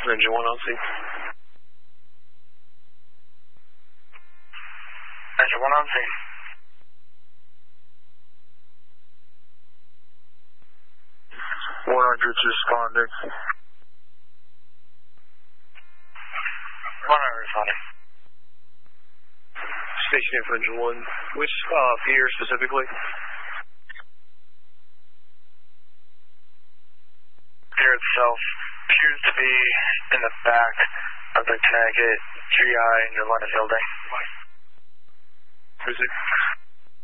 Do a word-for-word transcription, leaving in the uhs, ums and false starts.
Engine one on scene. Engine one on scene. one hundred's responding. one hundred responding. Station in for Engine one. Which uh, pier specifically? Pier itself appears to be in the back of the Connecticut G I in your line of building. Is it